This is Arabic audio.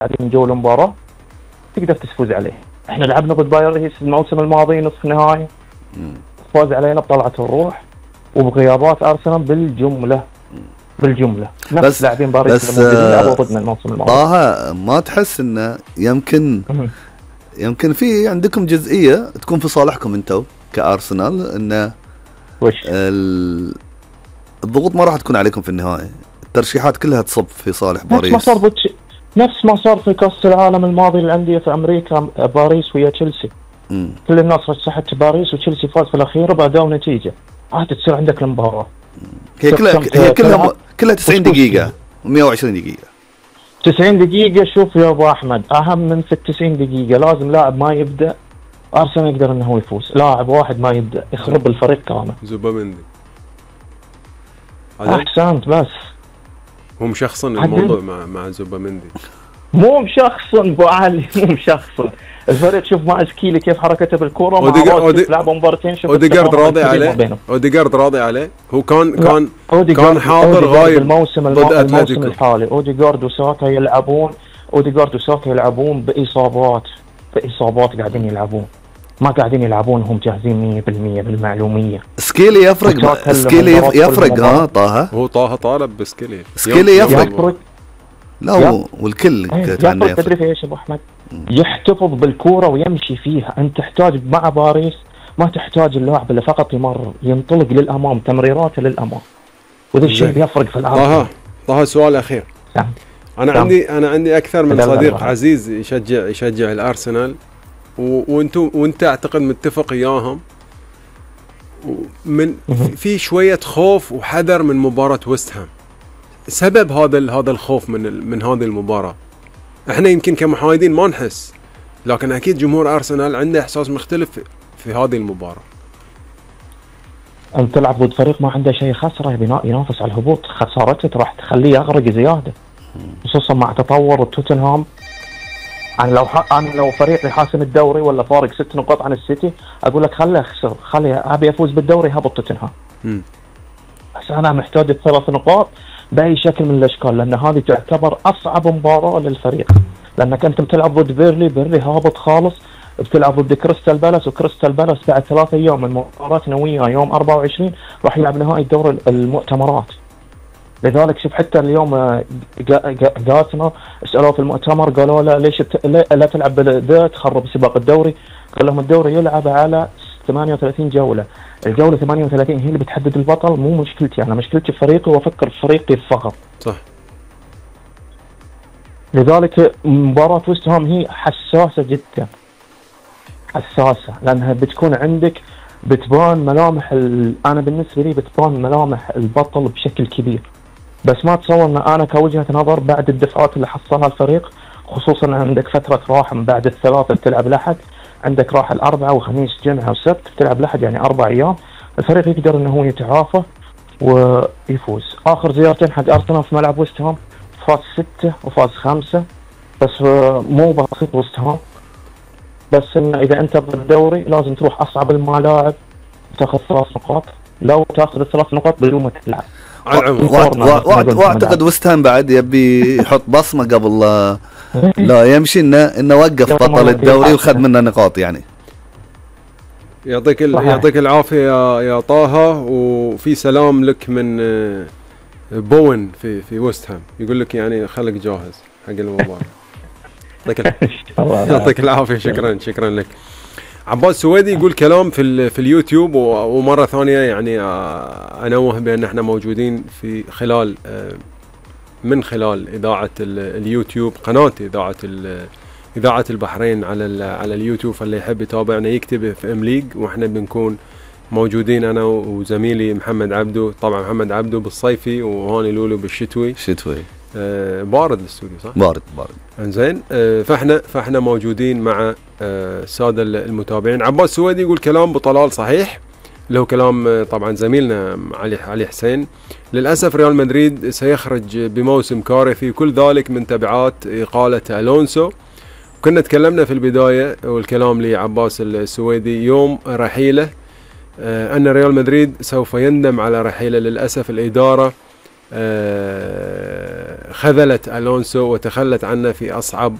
بعدين جو المباراة تقدر تفوز عليه. احنا لعبنا ضد باريس الموسم الماضي نصف نهائي، فاز علينا بطلعة الروح وبغيابات ارسنال بالجملة نفس لاعبين باريس الموجودين لعبوا ضدنا الموسم الماضي. طه ما تحس انه يمكن في عندكم جزئية تكون في صالحكم انتم كارسنال، انه الضغوط ما راح تكون عليكم في النهاية، الترشيحات كلها تصب في صالح باريس نفس ما صار في كأس العالم الماضي للأندية في أمريكا، باريس ويا تشيلسي. كل الناس رشحت باريس وتشيلسي فاز في الأخير وبعدوا نتيجة، عاد تصير عندك المباراة. هي كلها 90 دقيقة و120 دقيقة. 90 دقيقة. شوف يا أبو أحمد، أهم من في 90 دقيقة لازم لاعب ما يبدأ أرسنال يقدر إنه هو يفوز، لاعب واحد ما يبدأ يخرب الفريق كامل. زوباميندي أحسنت، بس هو مشخصن الموضوع مع زوباميندي، مو مشخصن ابو علي، مو مشخصن الفريق. شوف ما اشكيلي كيف حركته بالكوره، لعبوا مباراتين. شوف اوديجارد راضي عليه، اوديجارد راضي عليه. هو كان حاضر غايب الموسم الحالي. اوديجارد وساكا يلعبون باصابات قاعدين يلعبون، ما قاعدين يلعبون هم جاهزين 100% بالمعلوميه. سكيلي يفرق طه. هو طه طالب بسكيلي. سكيلي يفرق. لا والكل يفرق. تدري في ايش ابو احمد؟ يحتفظ بالكوره ويمشي فيها. انت تحتاج مع باريس ما تحتاج اللاعب اللي فقط يمرر، ينطلق للامام، تمريراته للامام، وذا الشيء بيفرق في العالم. طه سؤال اخير. انا عندي اكثر من صديق عزيز يشجع الارسنال، وانت اعتقد متفق اياهم، من في شويه خوف وحذر من مباراه ويست هام. سبب هذا الخوف من هذه المباراه، احنا يمكن كمحايدين ما نحس، لكن اكيد جمهور ارسنال عنده احساس مختلف في هذه المباراه. انت تلعب ضد فريق ما عنده شيء خسره، ينافس على الهبوط. خسارته راح تخليه يغرق زياده، خصوصا مع تطور توتنهام. أنا لو فريق يحاسم الدوري ولا فارق 6 نقاط عن السيتي، أقول لك خليه يخسر، أبي أفوز بالدوري هبط توتنهام. بس أنا محتاج 3 نقاط بأي شكل من الأشكال، لأن هذه تعتبر أصعب مباراة للفريق، لأنك أنت بتلعب ضد بيرلي هابط خالص، بتلعب ضد كريستال بالاس، وكريستال بالاس بعد 3 أيام من مباراتنا وياه يوم 24 راح يلعب نهائي دور المؤتمرات. لذلك شوف حتى اليوم جاتنا سألوه في المؤتمر، قالوا له ليش لا تلعب بذا تخرب سباق الدوري؟ قال لهم الدوري يلعب على 38 جولة، الجولة 38 هي اللي بتحدد البطل، مو مشكلتي أنا، مشكلتي فريقي وأفكر في فريقي فقط. صح. لذلك مباراة ويست هام هي حساسة جدا، حساسة، لأنها بتكون عندك بتبان ملامح أنا بالنسبة لي بتبان ملامح البطل بشكل كبير. بس ما تصور ان انا كوجهة نظر بعد الدفعات اللي حصلها الفريق، خصوصا عندك فترة راحة من بعد الثلاثة بتلعب الأحد، عندك راحة الأربعاء وخميس جمعة وسبت بتلعب الأحد، يعني 4 أيام. الفريق يقدر انه هو يتعافى ويفوز. اخر زيارتين حق ارسنال في ملعب ويست هام فاز 6 وفاز 5، بس مو بسيط ويست هام، بس إن اذا انت بالدوري لازم تروح اصعب الملاعب تاخذ 3 نقاط، لو تاخذ 3 نقاط بدون ما تلعب. واعتقد ويست هام بعد يبي يحط بصمه قبل لا يمشي انه وقف بطل الدوري وخذ منه نقاط. يعني يعطيك العافيه يا طه، وفي سلام لك من بوين في ويست هام، يقول لك يعني خليك جاهز حق المباراه. يعطيك العافيه. شكرا لك. عباس سويدي يقول كلام في اليوتيوب، ومره ثانيه يعني انوه بان احنا موجودين من خلال اذاعه اليوتيوب، قناه اذاعه البحرين على اليوتيوب، فاللي يحب يتابعنا يكتب في ام ليج، واحنا بنكون موجودين انا وزميلي محمد عبدو. طبعا محمد عبدو بالصيفي وهاني لولو بالشتوي. بارد الاستوديو صح؟ بارد. انزين. فاحنا موجودين مع الساده المتابعين. عباس سويدي يقول كلام بطلال صحيح، اللي هو كلام طبعا زميلنا علي حسين. للاسف ريال مدريد سيخرج بموسم كارثي، كل ذلك من تبعات اقاله الونسو. كنا تكلمنا في البدايه والكلام لعباس السويدي يوم رحيله، ان ريال مدريد سوف يندم على رحيله. للاسف الاداره خذلت ألونسو وتخلت عنه في أصعب